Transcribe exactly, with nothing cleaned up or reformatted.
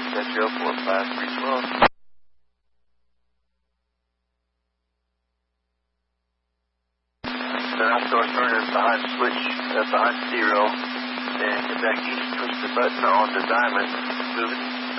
Metro four five three twelve. The outdoor turner behind switch, uh, behind zero, and get back east, push the button on the diamond, move it.